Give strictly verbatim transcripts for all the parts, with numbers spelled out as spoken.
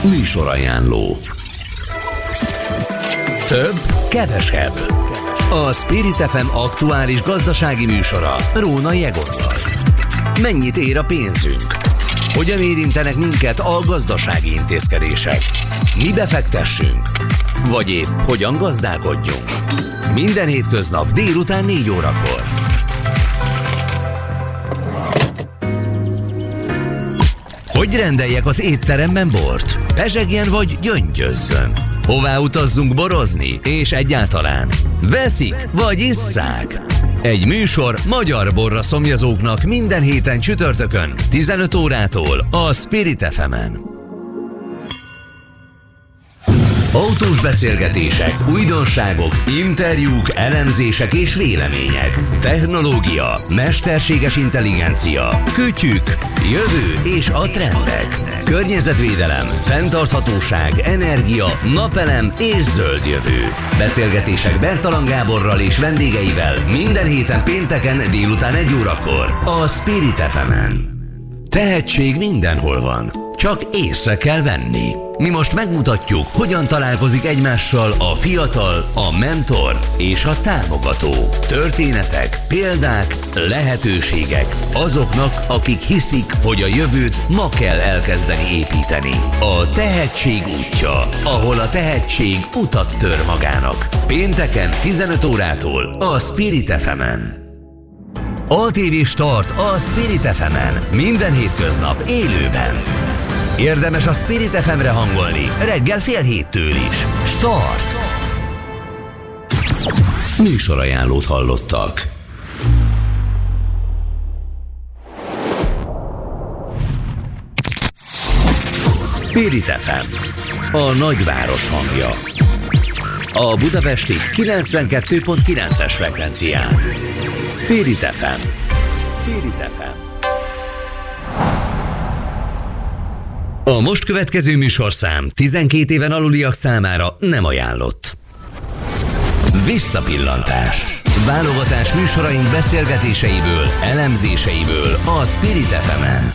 Műsorajánló. Több, kevesebb. A Spirit ef em aktuális gazdasági műsora Rónai Egottal. Mennyit ér a pénzünk? Hogyan érintenek minket a gazdasági intézkedések? Mi befektessünk? Vagy épp hogyan gazdálkodjunk? Minden hétköznap délután négy órakor. Hogy rendeljek az étteremben bort? Pezsegjen vagy gyöngyözzön? Hová utazzunk borozni? És egyáltalán veszik vagy isszák? Egy műsor magyar borra szomjazóknak minden héten csütörtökön tizenöt órától a Spirit ef emen. Autós beszélgetések, újdonságok, interjúk, elemzések és vélemények. Technológia, mesterséges intelligencia, kütyük, jövő és a trendek. Környezetvédelem, fenntarthatóság, energia, napelem és zöld jövő. Beszélgetések Bertalan Gáborral és vendégeivel minden héten pénteken délután egy órakor a Spirit ef emen. Tehetség mindenhol van, csak észre kell venni. Mi most megmutatjuk, hogyan találkozik egymással a fiatal, a mentor és a támogató. Történetek, példák, lehetőségek azoknak, akik hiszik, hogy a jövőt ma kell elkezdeni építeni. A tehetség útja, ahol a tehetség utat tör magának. Pénteken tizenöt órától a Spirit ef emen. á té vé Start a Spirit ef emen. Minden hétköznap élőben. Érdemes a Spirit ef emre hangolni, reggel fél héttől is. Start! Műsorajánlót hallottak. Spirit ef em, a nagyváros hangja. A budapesti kilencvenkettő pont kilences frekvencián. Spirit ef em. Spirit ef em. A most következő műsorszám tizenkét éven aluliak számára nem ajánlott. Visszapillantás. Válogatás műsoraink beszélgetéseiből, elemzéseiből a Spirit ef emen.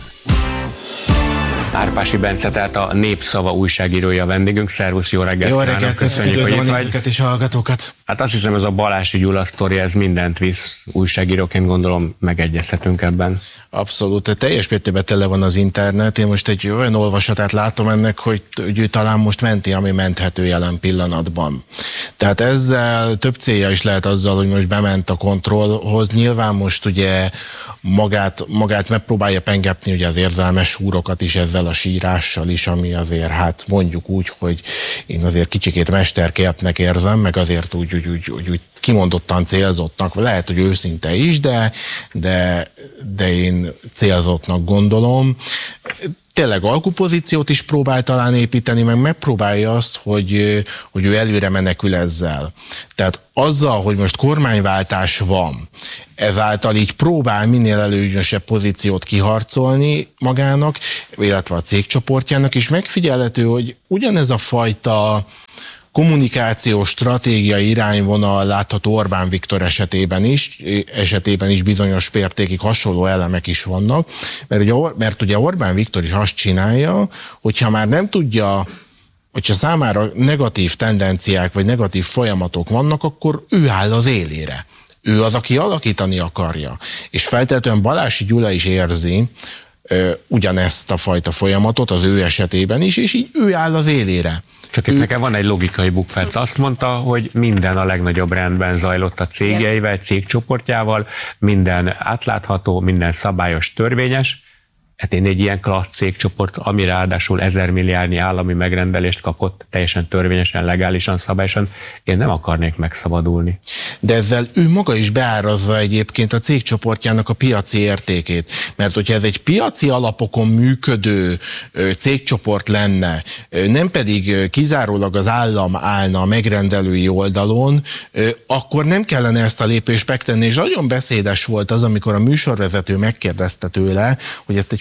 Árpási Bence, tehát a Népszava újságírója vendégünk. Szervusz, jó reggelt! Jó reggelt, köszönjük, hogy itt vagy. És a hallgatókat. Hát azt hiszem, ez a Balási Gyula sztori, ez mindent visz. Újságíróként gondolom megegyezhetünk ebben. Abszolút, teljes mértékben tele van az internet. Én most egy olyan olvasatát látom ennek, hogy, hogy talán most menti, ami menthető jelen pillanatban. Tehát ezzel több célja is lehet azzal, hogy most bement a kontrollhoz. Nyilván most ugye magát, magát megpróbálja pengetni ugye az érzelmes húrokat is ezzel a sírással is, ami azért hát mondjuk úgy, hogy én azért kicsikét mesterképnek érzem, meg azért úgy, úgy, úgy, úgy, úgy kimondottan célzottnak, lehet, hogy őszinte is, de, de, de én célzottnak gondolom. Tényleg alkupozíciót is próbál talán építeni, meg megpróbálja azt, hogy, hogy ő előre menekül ezzel. Tehát azzal, hogy most kormányváltás van, ezáltal így próbál minél előnyösebb pozíciót kiharcolni magának, illetve a cégcsoportjának, és megfigyelhető, hogy ugyanez a fajta kommunikációs stratégiai irányvonal látható Orbán Viktor esetében is, esetében is bizonyos mértékig hasonló elemek is vannak, mert ugye, mert ugye Orbán Viktor is azt csinálja, hogyha már nem tudja, hogyha számára negatív tendenciák vagy negatív folyamatok vannak, akkor ő áll az élére. Ő az, aki alakítani akarja. És feltétlenül Balási Gyula is érzi ö, ugyanezt a fajta folyamatot az ő esetében is, és így ő áll az élére. Csak itt ő... nekem van egy logikai bukfenc. Azt mondta, hogy minden a legnagyobb rendben zajlott a cégeivel, cégcsoportjával, minden átlátható, minden szabályos, törvényes. Hát én egy ilyen klassz cégcsoport, ami ráadásul ezer milliárdnyi állami megrendelést kapott, teljesen törvényesen, legálisan, szabályosan, én nem akarnék megszabadulni. De ezzel ő maga is beárazza egyébként a cégcsoportjának a piaci értékét. Mert hogyha ez egy piaci alapokon működő cégcsoport lenne, nem pedig kizárólag az állam állna a megrendelői oldalon, akkor nem kellene ezt a lépést megtenni. És nagyon beszédes volt az, amikor a műsorvezető megkérdezte tőle, hogy ezt egy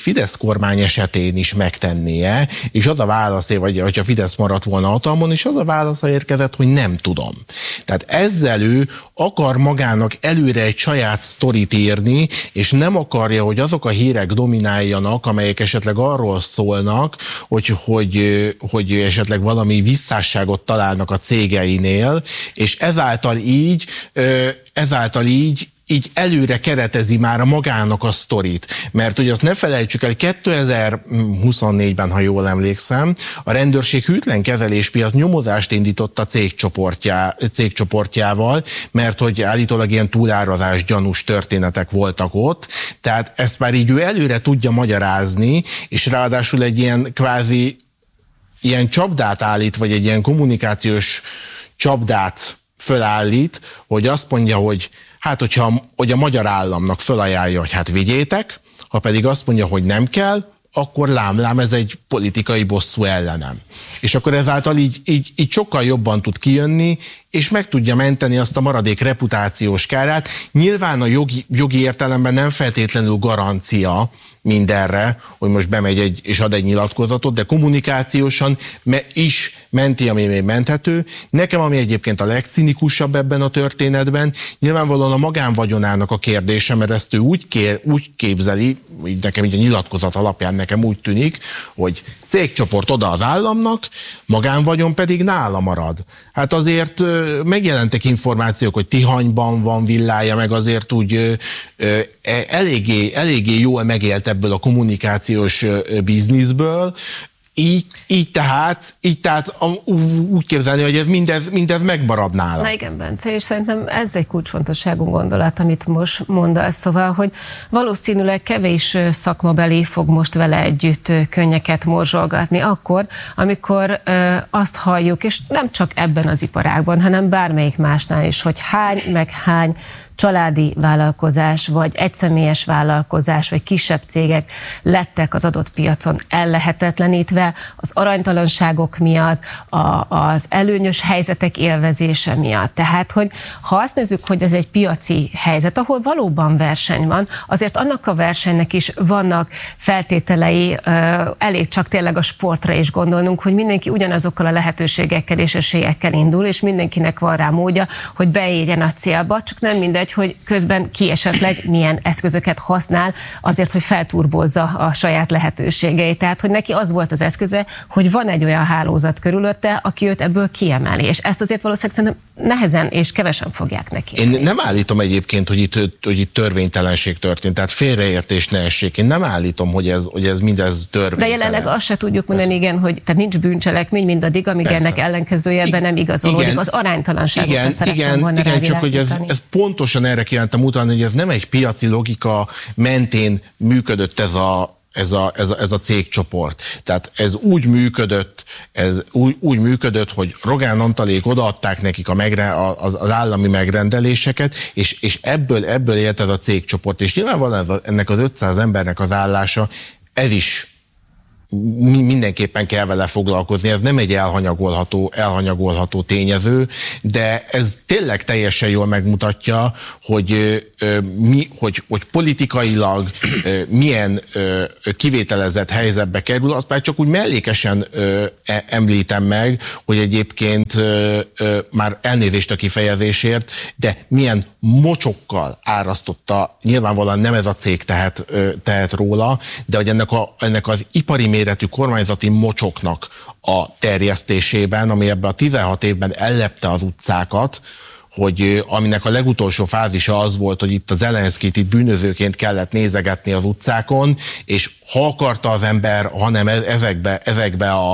Fidesz kormány esetén is megtennie, és az a válasz, vagy hogyha Fidesz maradt volna hatalmon, és az a válasz érkezett, hogy nem tudom. Tehát ezzel ő akar magának előre egy saját sztorit írni, és nem akarja, hogy azok a hírek domináljanak, amelyek esetleg arról szólnak, hogy, hogy, hogy esetleg valami visszásságot találnak a cégeinél, és ezáltal így, ezáltal így így előre keretezi már a magának a sztorit. Mert ugye azt ne felejtsük el, kétezer-huszonnégyben, ha jól emlékszem, a rendőrség hűtlen kezeléspiac nyomozást indított a cégcsoportjá, cégcsoportjával, mert hogy állítólag ilyen túlárazás gyanús történetek voltak ott, tehát ezt már így ő előre tudja magyarázni, és ráadásul egy ilyen kvázi ilyen csapdát állít, vagy egy ilyen kommunikációs csapdát fölállít, hogy azt mondja, hogy hát, hogyha hogy a magyar államnak fölajánlja, hogy hát vigyétek, ha pedig azt mondja, hogy nem kell, akkor lám-lám, ez egy politikai bosszú ellenem. És akkor ezáltal így, így, így sokkal jobban tud kijönni, és meg tudja menteni azt a maradék reputációs kárát. Nyilván a jogi, jogi értelemben nem feltétlenül garancia mindenre, hogy most bemegy egy, és ad egy nyilatkozatot, de kommunikációsan me, is menti, ami még menthető. Nekem, ami egyébként a legcinikusabb ebben a történetben, nyilvánvalóan a magánvagyonának a kérdése, mert ezt ő úgy, kér, úgy képzeli, így nekem így a nyilatkozat alapján nekem úgy tűnik, hogy cégcsoport oda az államnak, magánvagyon pedig nála marad. Hát azért megjelentek információk, hogy Tihanyban van villája, meg azért úgy eléggé, eléggé jól megélt ebből a kommunikációs bizniszből. Így, így tehát, így tehát úgy képzelni, hogy ez mindez, mindez megmarad nála. Na igen, Bence, és szerintem ez egy kulcsfontosságú gondolat, amit most mondasz, szóval, hogy valószínűleg kevés szakmabeli fog most vele együtt könnyeket morzsolgatni akkor, amikor ö, azt halljuk, és nem csak ebben az iparágban, hanem bármelyik másnál is, hogy hány meg hány családi vállalkozás, vagy egyszemélyes vállalkozás, vagy kisebb cégek lettek az adott piacon ellehetetlenítve az aranytalanságok miatt, a, az előnyös helyzetek élvezése miatt. Tehát, hogy ha azt nézzük, hogy ez egy piaci helyzet, ahol valóban verseny van, azért annak a versenynek is vannak feltételei, elég csak tényleg a sportra is gondolnunk, hogy mindenki ugyanazokkal a lehetőségekkel és esélyekkel indul, és mindenkinek van rá módja, hogy beérjen a célba, csak nem mindegy, hogy közben ki esetleg milyen eszközöket használ azért, hogy felturbozza a saját lehetőségeit. Tehát, hogy neki az volt az eszköze, hogy van egy olyan hálózat körülötte, aki őt ebből kiemeli. És ezt azért valószínűleg szerintem nehezen és kevesen fogják neki. Én nem állítom egyébként, hogy itt, hogy itt törvénytelenség történt, tehát félreértés ne essék. Én nem állítom, hogy ez, hogy ez mindez törvénytelen. De jelenleg azt se tudjuk mondani, igen, hogy tehát nincs bűncselekmény mindaddig, amíg Persze. ennek ellenkezője ebben nem igazolódik. Az aránytalanságokat szerettem igen, volna igen, csak hogy ez, ez pontosan erre kívántam utalni, hogy ez nem egy piaci logika mentén működött ez a, ez a, ez a, ez a cégcsoport. Tehát ez úgy működött, ez úgy, úgy működött, hogy Rogán Antalék odaadták nekik a megre, az, az állami megrendeléseket, és, és ebből, ebből élt ez a cégcsoport. És nyilvánvalóan ennek az ötszáz embernek az állása, ez is mindenképpen kell vele foglalkozni, ez nem egy elhanyagolható, elhanyagolható tényező, de ez tényleg teljesen jól megmutatja, hogy, mi, hogy, hogy politikailag milyen kivételezett helyzetbe kerül, azt már csak úgy mellékesen említem meg, hogy egyébként már elnézést a kifejezésért, de milyen mocsokkal árasztotta, nyilvánvalóan nem ez a cég tehet, tehet róla, de hogy ennek, a, ennek az ipari méretű kormányzati mocsoknak a terjesztésében, ami ebben a tizenhat évben ellepte az utcákat, hogy aminek a legutolsó fázisa az volt, hogy itt a Zelenszkit itt bűnözőként kellett nézegetni az utcákon, és ha akarta az ember, hanem ezekbe, ezekbe a,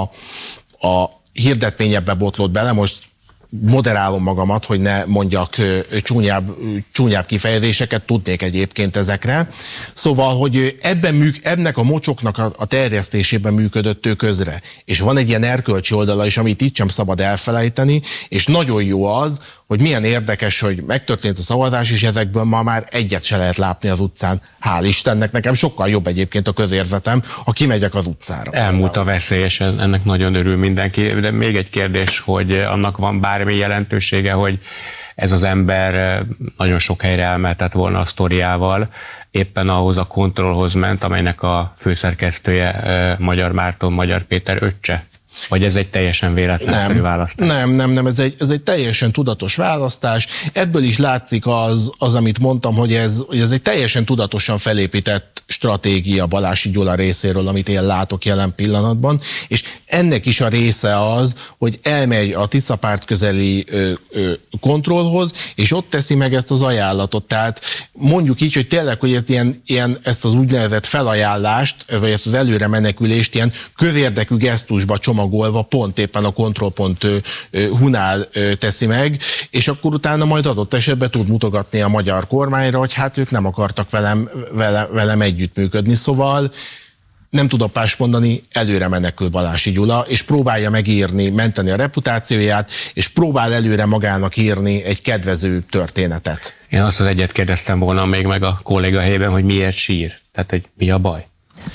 a hirdetményekbe botlott bele, most moderálom magamat, hogy ne mondjak csúnyább, csúnyább kifejezéseket, tudnék egyébként ezekre. Szóval, hogy ebben műk, ennek a mocsoknak a, a terjesztésében működött ő közre. És van egy ilyen erkölcsi oldala is, amit itt sem szabad elfelejteni, és nagyon jó az, hogy milyen érdekes, hogy megtörtént a szavazás, és ezekből ma már egyet se lehet látni az utcán. Hál' Istennek, nekem sokkal jobb egyébként a közérzetem, ha kimegyek az utcára. Elmúlt a veszélyes, ennek nagyon örül mindenki, de még egy kérdés, hogy annak van bármi jelentősége, hogy ez az ember nagyon sok helyre elmehetett volna a sztoriával, éppen ahhoz a kontrollhoz ment, amelynek a főszerkesztője Magyar Márton, Magyar Péter öccse? Vagy ez egy teljesen véletlenszerű választás? Nem, nem, nem, ez egy, ez egy teljesen tudatos választás. Ebből is látszik az, az amit mondtam, hogy ez, hogy ez egy teljesen tudatosan felépített stratégia Balási Gyula részéről, amit én látok jelen pillanatban, és ennek is a része az, hogy elmegy a Tiszapárt közeli ö, ö, kontrollhoz, és ott teszi meg ezt az ajánlatot. Tehát mondjuk így, hogy tényleg, hogy ezt, ilyen, ilyen, ezt az úgynevezett felajánlást, vagy ezt az előre menekülést ilyen kövérdekű gesztusba csomagolva pont éppen a kontroll.hu-nál teszi meg, és akkor utána majd adott esetben tud mutogatni a magyar kormányra, hogy hát ők nem akartak velem, velem, velem együttműködni, szóval nem tud apás mondani, előre menekül Balási Gyula, és próbálja megírni, menteni a reputációját, és próbál előre magának írni egy kedvező történetet. Én azt az egyet kérdeztem volna még meg a kolléga helyében, hogy miért sír? Tehát, hogy mi a baj?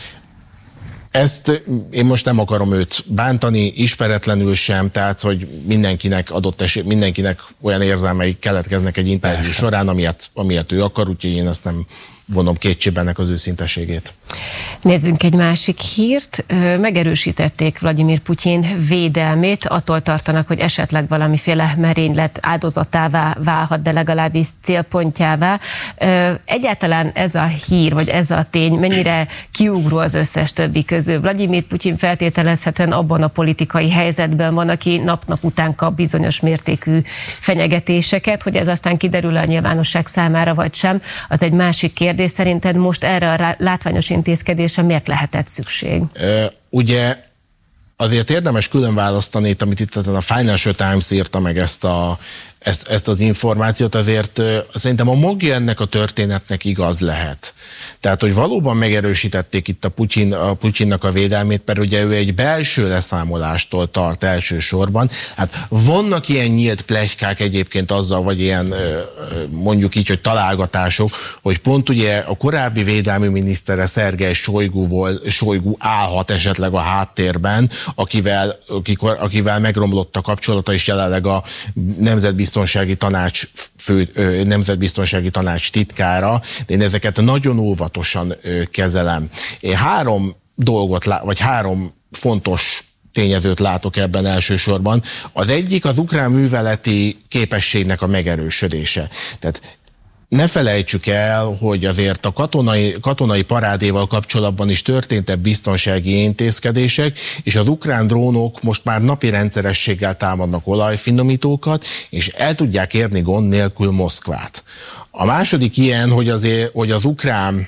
Ezt én most nem akarom őt bántani, ismeretlenül sem, tehát, hogy mindenkinek adott esély, mindenkinek olyan érzelmei keletkeznek egy interjú Persze. során, amilyet, amilyet ő akar, úgyhogy én ezt nem vonom kétségbe ennek az őszinteségét. Nézzünk egy másik hírt. Megerősítették Vladimir Putyin védelmét, attól tartanak, hogy esetleg valamiféle merénylet áldozatává válhat, de legalábbis célpontjává. Egyáltalán ez a hír, vagy ez a tény mennyire kiugró az összes többi közül? Vladimir Putyin feltételezhetően abban a politikai helyzetben van, aki nap-nap után kap bizonyos mértékű fenyegetéseket, hogy ez aztán kiderül a nyilvánosság számára, vagy sem. Az egy másik kérdés. Szerinted most erre a látványos intézkedésre miért lehetett szükség? Ö, ugye azért érdemes külön választani, amit itt a Financial Times írta meg ezt, a, ezt, ezt az információt, azért ö, szerintem a magja ennek a történetnek igaz lehet. Tehát, hogy valóban megerősítették itt a, Putyin, a Putyinnak a védelmét, mert ugye ő egy belső leszámolástól tart elsősorban. Hát vannak ilyen nyílt pletykák egyébként azzal, vagy ilyen mondjuk így, hogy találgatások, hogy pont ugye a korábbi védelmi minisztere Szergej Sojgu volt, Sojgu állhat esetleg a háttérben, akivel, akikor, akivel megromlott a kapcsolata, és jelenleg a Nemzetbiztonsági Tanács fő, Nemzetbiztonsági Tanács titkára, de én ezeket nagyon óvatosan kezelem. Én három dolgot, vagy három fontos tényezőt látok ebben elsősorban. Az egyik az ukrán műveleti képességnek a megerősödése. Tehát ne felejtsük el, hogy azért a katonai, katonai parádéval kapcsolatban is történtek biztonsági intézkedések, és az ukrán drónok most már napi rendszerességgel támadnak olajfinomítókat, és el tudják érni gond nélkül Moszkvát. A második ilyen, hogy, azért, hogy az ukrán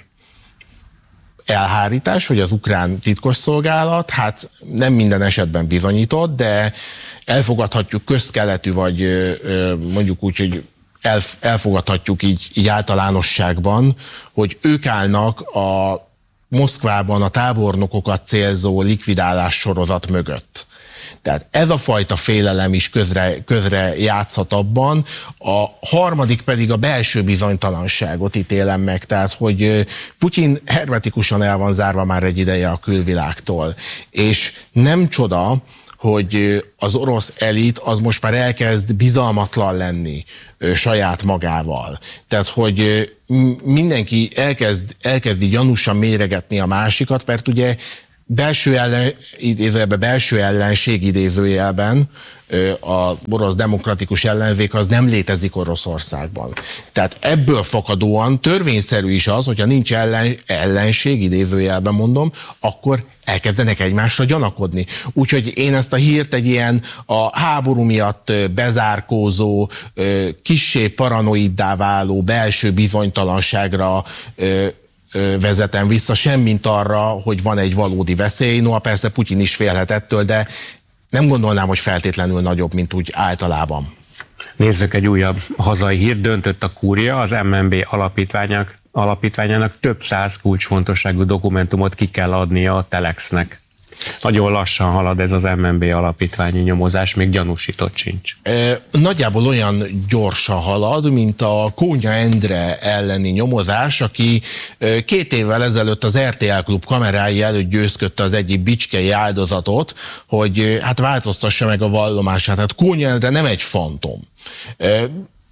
elhárítás, vagy az ukrán titkosszolgálat, hát nem minden esetben bizonyított, de elfogadhatjuk közkeletű, vagy mondjuk úgy, hogy elfogadhatjuk így, így általánosságban, hogy ők állnak a Moszkvában a tábornokokat célzó likvidálás sorozat mögött. Tehát ez a fajta félelem is közre, közre játszhat abban. A harmadik pedig a belső bizonytalanságot ítélem meg, tehát hogy Putyin hermetikusan el van zárva már egy ideje a külvilágtól. És nem csoda, hogy az orosz elit az most már elkezd bizalmatlan lenni saját magával. Tehát, hogy mindenki elkezd, elkezdi gyanúsan méregetni a másikat, mert ugye belső, ellen, idézőjelben, belső ellenség idézőjelben a orosz demokratikus ellenzék az nem létezik Oroszországban. Tehát ebből fakadóan törvényszerű is az, hogyha nincs ellen, ellenség, idézőjelben mondom, akkor elkezdenek egymásra gyanakodni. Úgyhogy én ezt a hírt egy ilyen a háború miatt bezárkózó, kissé paranoiddá váló belső bizonytalanságra vezetem vissza, semmint arra, hogy van egy valódi veszély. Noha persze Putyin is félhet ettől, de nem gondolnám, hogy feltétlenül nagyobb, mint úgy általában. Nézzük egy újabb hazai hírt. Döntött a kúria, az em en bé alapítványának, alapítványának több száz kulcsfontosságú dokumentumot ki kell adnia a Telexnek. Nagyon lassan halad ez az em en bé alapítványi nyomozás, még gyanúsított sincs. E, nagyjából olyan gyorsan halad, mint a Kónya Endre elleni nyomozás, aki két évvel ezelőtt az er té el Klub kamerái előtt győzködte az egyik bicskei áldozatot, hogy hát változtassa meg a vallomását. Hát Kónya Endre nem egy fantom. E,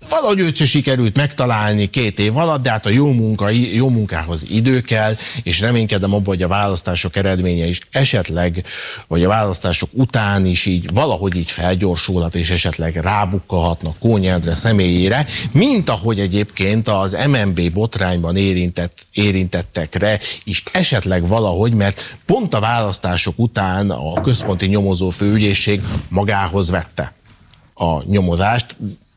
valahogy őt se sikerült megtalálni két év alatt, de hát a jó, munka, jó munkához idő kell, és reménykedem abban, hogy a választások eredménye is esetleg, vagy a választások után is így valahogy így felgyorsulhat, és esetleg rábukkalhatnak Kónyi Endre személyére, mint ahogy egyébként az em en bé botrányban érintett, érintettekre is esetleg valahogy, mert pont a választások után a központi nyomozó főügyészség magához vette a nyomozást.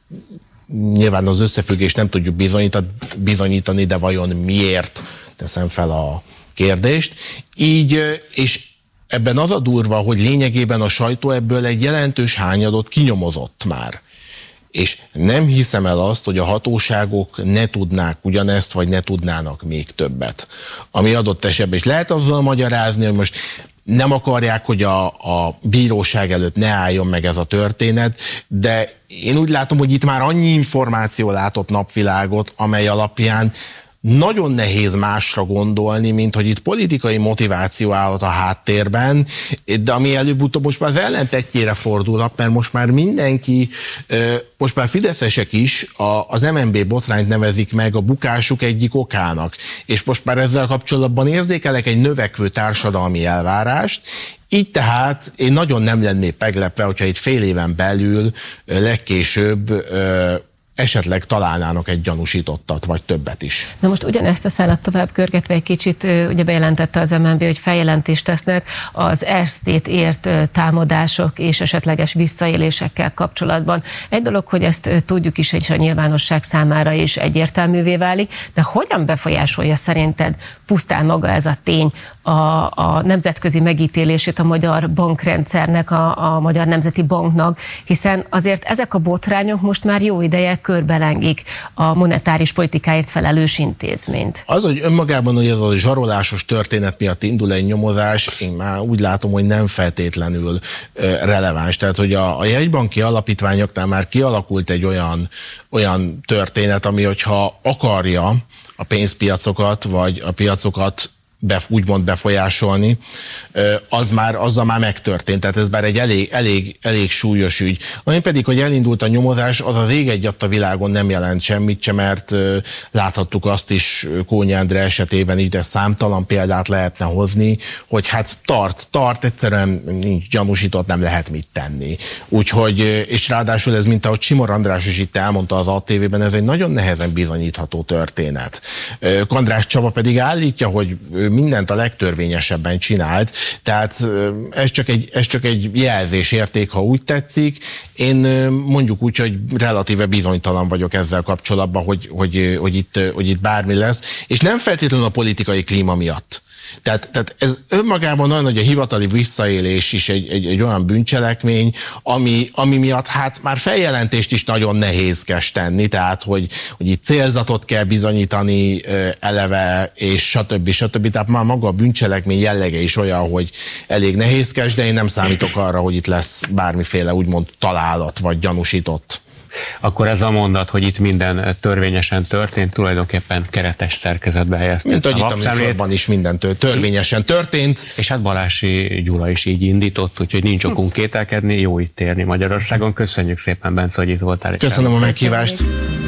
Nyilván az összefüggést nem tudjuk bizonyítani, de vajon miért, teszem fel a kérdést. Így, és ebben az a durva, hogy lényegében a sajtó ebből egy jelentős hányadot kinyomozott már. És nem hiszem el azt, hogy a hatóságok ne tudnák ugyanezt, vagy ne tudnának még többet. Ami adott esetben, és lehet azzal magyarázni, hogy most nem akarják, hogy a, a bíróság előtt ne álljon meg ez a történet, de én úgy látom, hogy itt már annyi információ látott napvilágot, amely alapján nagyon nehéz másra gondolni, mint hogy itt politikai motiváció állhat a háttérben, de ami előbb-utóbb most már az ellentetjére fordul, mert most már mindenki, most már fideszesek is az em en bé botrányt nevezik meg a bukásuk egyik okának, és most már ezzel kapcsolatban érzékelek egy növekvő társadalmi elvárást. Így tehát én nagyon nem lennék meglepve, hogyha itt fél éven belül legkésőbb esetleg találnának egy gyanúsítottat, vagy többet is. Na most ugyanezt a szállat tovább körgetve egy kicsit, ugye bejelentette az em en bé, hogy feljelentést tesznek az Erstét ért támadások és esetleges visszaélésekkel kapcsolatban. Egy dolog, hogy ezt tudjuk is, és a nyilvánosság számára is egyértelművé válik, de hogyan befolyásolja szerinted pusztán maga ez a tény a, a nemzetközi megítélését a magyar bankrendszernek, a, a Magyar Nemzeti Banknak, hiszen azért ezek a botrányok most már jó ideje körbelengik a monetáris politikáért felelős intézményt. Az, hogy önmagában, hogy ez a zsarolásos történet miatt indul egy nyomozás, én már úgy látom, hogy nem feltétlenül releváns. Tehát, hogy a, a jegybanki alapítványoknál már kialakult egy olyan, olyan történet, ami, hogyha akarja a pénzpiacokat, vagy a piacokat Bef, úgymond befolyásolni, az már, azzal már megtörtént. Tehát ez bár egy elég, elég, elég súlyos ügy. Ami pedig, hogy elindult a nyomozás, az az ég egy a világon nem jelent semmit sem, mert láthattuk azt is Kónyi Endre esetében is, de számtalan példát lehetne hozni, hogy hát tart, tart, egyszerűen nincs gyanúsított, nem lehet mit tenni. Úgyhogy, és ráadásul ez, mint ahogy Simor András is itt elmondta az á té vében, ez egy nagyon nehezen bizonyítható történet. Kandrás Csaba pedig állítja, hogy mindent a legtörvényesebben csinált, tehát ez csak egy, ez csak egy jelzésérték, ha úgy tetszik. Én mondjuk úgy, hogy relatíve bizonytalan vagyok ezzel kapcsolatban, hogy, hogy, hogy, itt, hogy itt bármi lesz, és nem feltétlenül a politikai klíma miatt. Tehát, tehát ez önmagában olyan, hogy a hivatali visszaélés is egy, egy, egy olyan bűncselekmény, ami, ami miatt hát már feljelentést is nagyon nehézkes tenni, tehát hogy, hogy itt célzatot kell bizonyítani eleve, és stb. stb. Tehát már maga a bűncselekmény jellege is olyan, hogy elég nehézkes, de én nem számítok arra, hogy itt lesz bármiféle úgymond találat vagy gyanúsított. Akkor ez a mondat, hogy itt minden törvényesen történt, tulajdonképpen keretes szerkezetbe helyezték. Mint ahogy itt a műsorban is minden törvényesen történt. És hát Balási Gyula is így indított, úgyhogy nincs okunk kételkedni, jó itt érni Magyarországon. Köszönjük szépen, Bence, hogy itt voltál. Köszönöm a meghívást.